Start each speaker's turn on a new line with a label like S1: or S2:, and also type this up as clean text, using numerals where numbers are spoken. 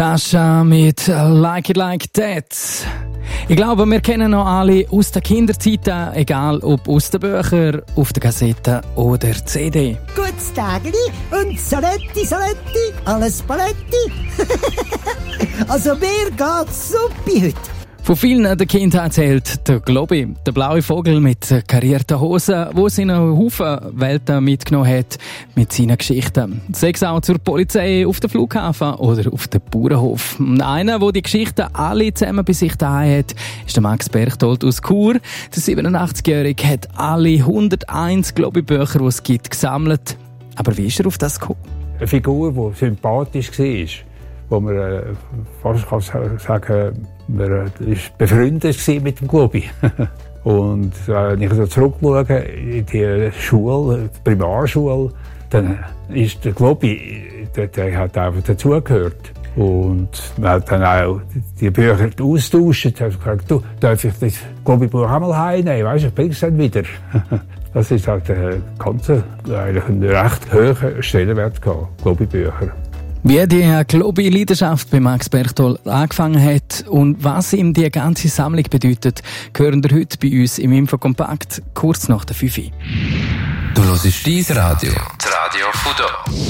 S1: Ascha mit Like It Like That. Ich glaube, wir kennen noch alle aus der Kinderzeit, egal ob aus den Büchern, auf der Kassette oder CD.
S2: Gutes Tagli und Saletti, alles Paletti. Also mir geht's super heute.
S1: Von vielen der Kindheit erzählt der Globi, der blaue Vogel mit karierten Hosen, wo sie einen Haufen Welten mitgenommen hat mit seinen Geschichten. Sei es auch zur Polizei auf dem Flughafen oder auf dem Bauernhof. Einer, der die Geschichten alle zusammen bei sich daheim hat, ist der Max Berchtold aus Chur. Der 87-Jährige hat alle 101 Globi-Bücher, die es gibt, gesammelt. Aber wie ist er auf das gekommen?
S3: Eine Figur, die sympathisch war, wo man fast kann sagen, man war befreundet mit dem Globi. Und wenn ich so zurückschaue in die Schule, die Primarschule, dann ist der Globi, der hat einfach dazugehört. Und man hat dann auch die Bücher austauscht. Ich habe gesagt, du, darf ich das Globi-Buch einmal heimnehmen? Weißt du, ich bringe es dann wieder. Das ist halt eigentlich ein recht hoher Stellenwert gehabt, Globi-Bücher.
S1: Wie die Globi-Leidenschaft bei Max Berchtold angefangen hat und was ihm die ganze Sammlung bedeutet, hören wir heute bei uns im Infokompakt kurz nach der 5 Uhr.
S4: Du hörst dein Radio. Das Radio von da.